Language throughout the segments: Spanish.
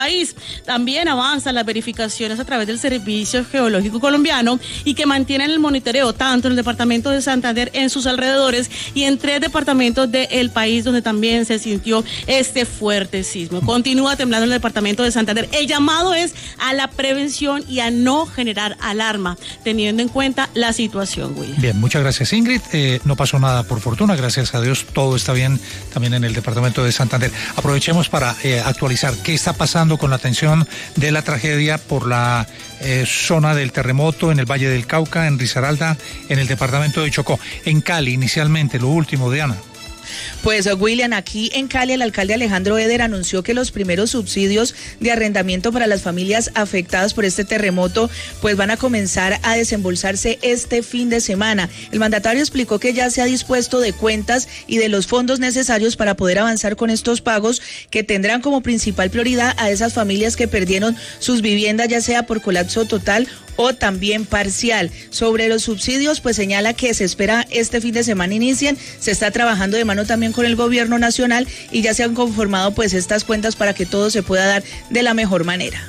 país. También avanzan las verificaciones a través del Servicio Geológico Colombiano y que mantienen el monitoreo tanto en el departamento de Santander, en sus alrededores y en 3 departamentos del país donde también se sintió este fuerte sismo. Continúa temblando en el departamento de Santander. El llamado es a la prevención y a no generar alarma, teniendo en cuenta la situación, William. Bien, muchas gracias, Ingrid. No pasó nada por fortuna, gracias a Dios, todo está bien también en el departamento de Santander. Aprovechemos para actualizar qué está pasando con la atención de la tragedia por la zona del terremoto en el Valle del Cauca, en Risaralda, en el departamento de Chocó. En Cali, inicialmente, lo último, Diana. Pues, William, aquí en Cali el alcalde Alejandro Eder anunció que los primeros subsidios de arrendamiento para las familias afectadas por este terremoto pues van a comenzar a desembolsarse este fin de semana. El mandatario explicó que ya se ha dispuesto de cuentas y de los fondos necesarios para poder avanzar con estos pagos que tendrán como principal prioridad a esas familias que perdieron sus viviendas, ya sea por colapso total o también parcial. Sobre los subsidios, pues señala que se espera este fin de semana inicien, se está trabajando de mano también con el gobierno nacional y ya se han conformado pues estas cuentas para que todo se pueda dar de la mejor manera.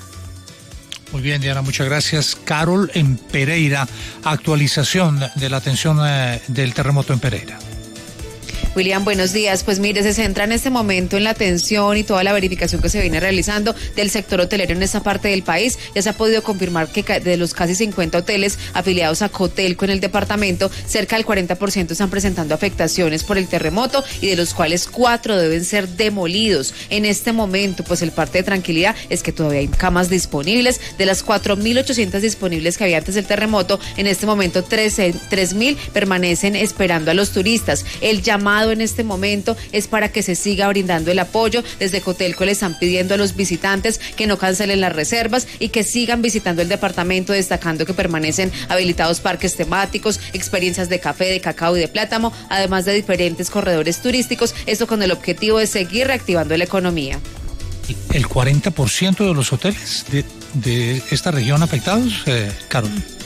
Muy bien, Diana, muchas gracias. Carol, en Pereira, actualización de la atención del terremoto en Pereira. William, buenos días. Pues mire, se centra en este momento en la atención y toda la verificación que se viene realizando del sector hotelero en esta parte del país. Ya se ha podido confirmar que de los casi 50 hoteles afiliados a Cotelco en el departamento, cerca del 40% están presentando afectaciones por el terremoto y de los cuales 4 deben ser demolidos. En este momento, pues el parte de tranquilidad es que todavía hay camas disponibles. De las 4.800 disponibles que había antes del terremoto, en este momento 3.000 permanecen esperando a los turistas. El llamado en este momento es para que se siga brindando el apoyo. Desde Cotelco le están pidiendo a los visitantes que no cancelen las reservas y que sigan visitando el departamento, destacando que permanecen habilitados parques temáticos, experiencias de café, de cacao y de plátano, además de diferentes corredores turísticos, esto con el objetivo de seguir reactivando la economía. ¿El 40% de los hoteles de esta región afectados, Carol?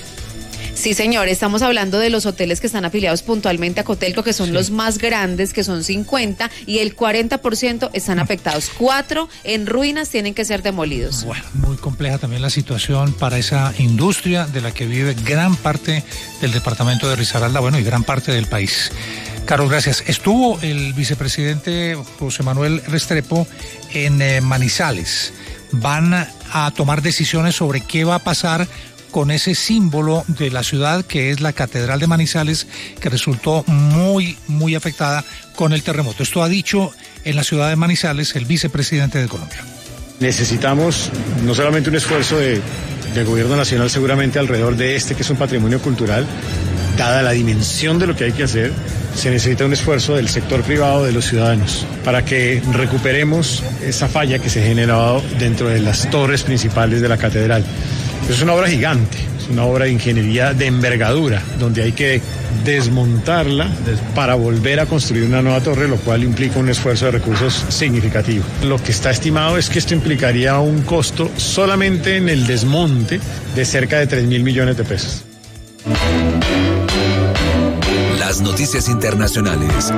Sí, señor, estamos hablando de los hoteles que están afiliados puntualmente a Cotelco, que son los más grandes, que son 50, y el 40% están afectados. 4 en ruinas tienen que ser demolidos. Bueno, muy compleja también la situación para esa industria de la que vive gran parte del departamento de Risaralda, bueno, y gran parte del país. Carol, gracias. Estuvo el vicepresidente José Manuel Restrepo en Manizales. Van a tomar decisiones sobre qué va a pasar con ese símbolo de la ciudad que es la Catedral de Manizales, que resultó muy, muy afectada con el terremoto. Esto ha dicho en la ciudad de Manizales el vicepresidente de Colombia. Necesitamos no solamente un esfuerzo del gobierno nacional, seguramente alrededor de que es un patrimonio cultural, dada la dimensión de lo que hay que hacer, se necesita un esfuerzo del sector privado, de los ciudadanos, para que recuperemos esa falla que se ha generado dentro de las torres principales de la catedral. Es una obra gigante, es una obra de ingeniería de envergadura, donde hay que desmontarla para volver a construir una nueva torre, lo cual implica un esfuerzo de recursos significativo. Lo que está estimado es que esto implicaría un costo solamente en el desmonte de cerca de 3.000 millones de pesos. Las noticias internacionales.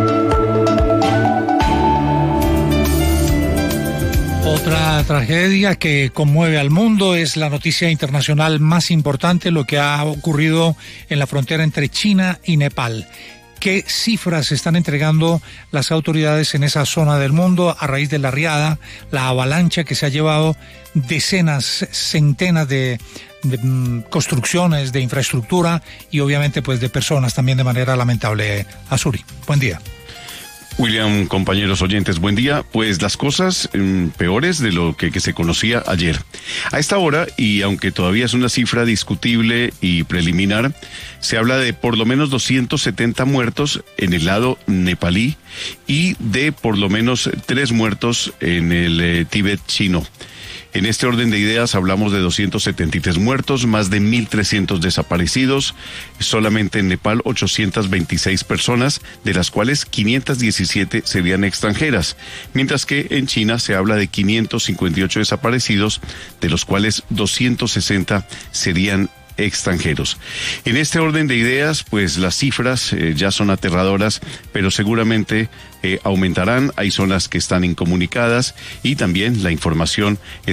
Otra tragedia que conmueve al mundo es la noticia internacional más importante, lo que ha ocurrido en la frontera entre China y Nepal. ¿Qué cifras están entregando las autoridades en esa zona del mundo a raíz de la riada, la avalancha que se ha llevado decenas, centenas de construcciones, de infraestructura y obviamente pues de personas también de manera lamentable? Azuri, buen día. William, compañeros oyentes, buen día. Pues las cosas peores de lo que se conocía ayer. A esta hora, y aunque todavía es una cifra discutible y preliminar, se habla de por lo menos 270 muertos en el lado nepalí y de por lo menos 3 muertos en el Tíbet chino. En este orden de ideas hablamos de 273 muertos, más de 1.300 desaparecidos, solamente en Nepal 826 personas, de las cuales 517 serían extranjeras, mientras que en China se habla de 558 desaparecidos, de los cuales 260 serían extranjeros. En este orden de ideas, pues las cifras ya son aterradoras, pero seguramente aumentarán. Hay zonas que están incomunicadas y también la información